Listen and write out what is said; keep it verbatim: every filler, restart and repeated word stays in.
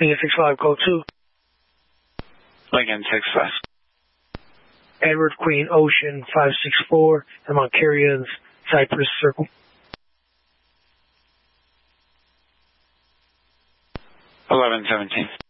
Lincoln six five, code two. Lincoln six five. Edward Queen Ocean five six four, I'm on Carrion's Cypress Circle. eleven seventeen.